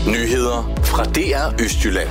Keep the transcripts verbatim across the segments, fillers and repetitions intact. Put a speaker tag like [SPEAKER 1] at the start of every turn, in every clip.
[SPEAKER 1] Nyheder fra D R Østjylland.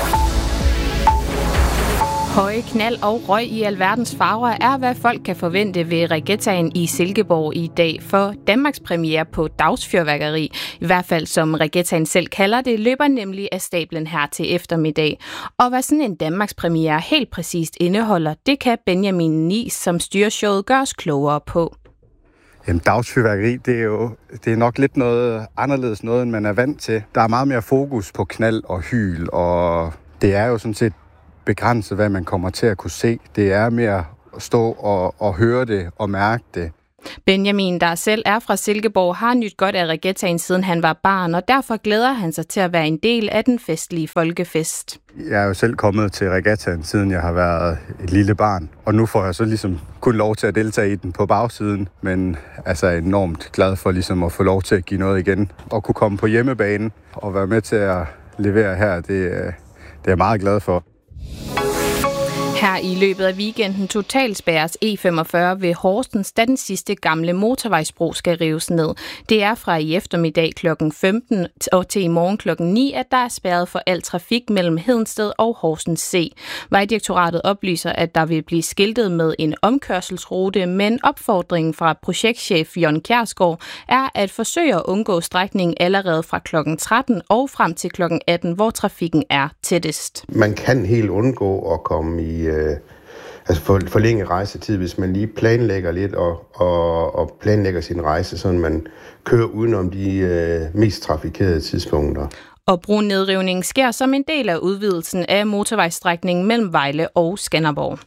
[SPEAKER 2] Høje knald og røg i alverdens farver er, hvad folk kan forvente ved regattaen i Silkeborg i dag. For Danmarks premiere på dagsfyrværkeri, i hvert fald som regattaen selv kalder det, løber nemlig af stablen her til eftermiddag. Og hvad sådan en Danmarks premiere helt præcist indeholder, det kan Benjamin Nies, som styrer showet, gøre os klogere på.
[SPEAKER 3] Jamen, dagsfyrværkeri, det er jo det er nok lidt noget anderledes noget, end man er vant til. Der er meget mere fokus på knald og hyl, og det er jo sådan set begrænset, hvad man kommer til at kunne se. Det er mere at stå og, og høre det og mærke det.
[SPEAKER 2] Benjamin, der selv er fra Silkeborg, har nyt godt af regattaen, siden han var barn, og derfor glæder han sig til at være en del af den festlige folkefest.
[SPEAKER 3] Jeg er jo selv kommet til regattaen, siden jeg har været et lille barn, og nu får jeg så ligesom kun lov til at deltage i den på bagsiden, men altså enormt glad for ligesom at få lov til at give noget igen, og kunne komme på hjemmebane og være med til at levere her, det, det er jeg meget glad for.
[SPEAKER 2] Her i løbet af weekenden totalspærres E femogfyrre ved Horsens, da den sidste gamle motorvejsbro skal rives ned. Det er fra i eftermiddag klokken femten og til i morgen klokken ni, at der er spærret for al trafik mellem Hedensted og Horsens C. Vejdirektoratet oplyser, at der vil blive skiltet med en omkørselsrute, men opfordringen fra projektchef Jon Kjærsgaard er at forsøge at undgå strækningen allerede fra klokken tretten og frem til klokken atten, hvor trafikken er tættest.
[SPEAKER 4] Man kan helt undgå at komme i Øh, altså for, forlænge rejsetid, hvis man lige planlægger lidt og, og, og planlægger sin rejse, så man kører udenom de øh, mest trafikerede tidspunkter.
[SPEAKER 2] Og brunedrivningen sker som en del af udvidelsen af motorvejsstrækningen mellem Vejle og Skanderborg.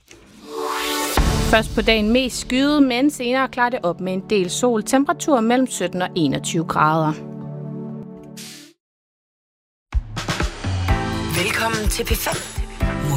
[SPEAKER 2] Først på dagen mest skyet, men senere klarer det op med en del sol. Temperatur mellem sytten og enogtyve grader.
[SPEAKER 5] Velkommen til P fem.